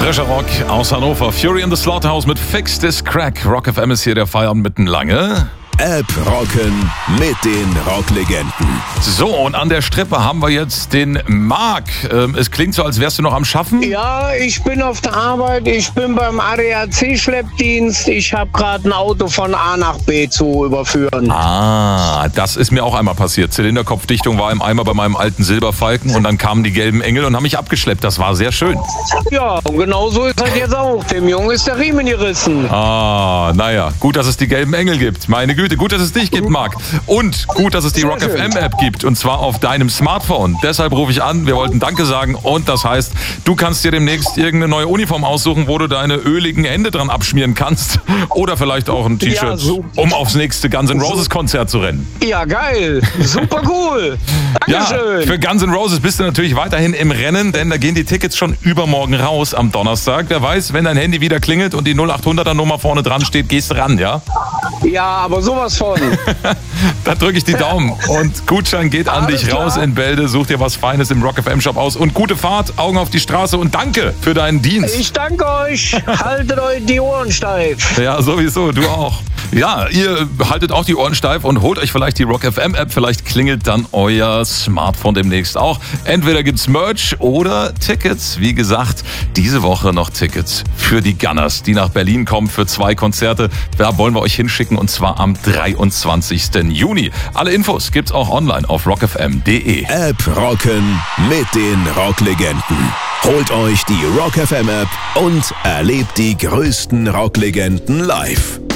Frischer Rock aus Hannover. Fury in the Slaughterhouse mit Fix This Crack. Rock FM ist hier der Feierabend mitten lange. App rocken mit den Rocklegenden. So, und an der Strippe haben wir jetzt den Marc. Es klingt so, als wärst du noch am Schaffen. Ja, ich bin auf der Arbeit. Ich bin beim ADAC-Schleppdienst. Ich habe gerade ein Auto von A nach B zu überführen. Ah, das ist mir auch einmal passiert. Zylinderkopfdichtung war im Eimer bei meinem alten Silberfalken und dann kamen die gelben Engel und haben mich abgeschleppt. Das war sehr schön. Ja, und genau so ist das jetzt auch. Dem Jungen ist der Riemen gerissen. Ah, naja, gut, dass es die gelben Engel gibt. Meine Güte, gut, dass es dich gibt, Marc. Und gut, dass es die Rock FM App gibt. Und zwar auf deinem Smartphone. Deshalb rufe ich an. Wir wollten Danke sagen. Und das heißt, du kannst dir demnächst irgendeine neue Uniform aussuchen, wo du deine öligen Hände dran abschmieren kannst. Oder vielleicht auch ein T-Shirt, um aufs nächste Guns N' Roses Konzert zu rennen. Ja, geil. Super cool. Dankeschön. Ja, für Guns N' Roses bist du natürlich weiterhin im Rennen, denn da gehen die Tickets schon übermorgen raus am Donnerstag. Wer weiß, wenn dein Handy wieder klingelt und die 0800er Nummer vorne dran steht, gehst du ran, ja? Ja, aber sowas von. Da drücke ich die Daumen. Und Gutschein geht an dich klar. raus in Bälde. Such dir was Feines im Rock FM Shop aus. Und gute Fahrt, Augen auf die Straße und danke für deinen Dienst. Ich danke euch. Haltet euch die Ohren steif. Ja, sowieso, du auch. Ja, ihr haltet auch die Ohren steif und holt euch vielleicht die Rock FM App. Vielleicht klingelt dann euer Smartphone demnächst auch. Entweder gibt's Merch oder Tickets. Wie gesagt, diese Woche noch Tickets für die Gunners, die nach Berlin kommen für 2 Konzerte. Da wollen wir euch hinschicken und zwar am 23. Juni. Alle Infos gibt's auch online auf rockfm.de. App rocken mit den Rocklegenden. Holt euch die Rock FM App und erlebt die größten Rocklegenden live.